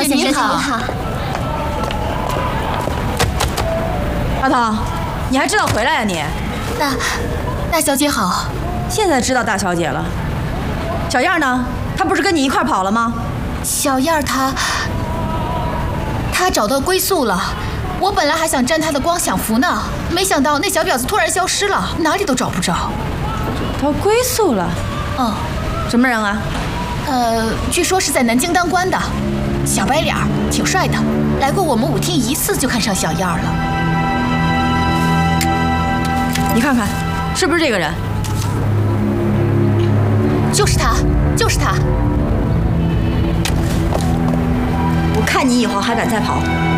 小姐您好。 阿桃，你还知道回来呀你？ 大小姐好。 现在知道大小姐了。小燕呢？她不是跟你一块跑了吗？ 小燕她找到归宿了。我本来还想沾她的光享福呢，没想到那小婊子突然消失了，哪里都找不着。 她归宿了？ 嗯。 什么人啊？ 据说是在南京当官的，小白脸儿，挺帅的，来过我们舞厅一次就看上小燕了。 你看看，是不是这个人？ 就是他， 我看你以后还敢再跑？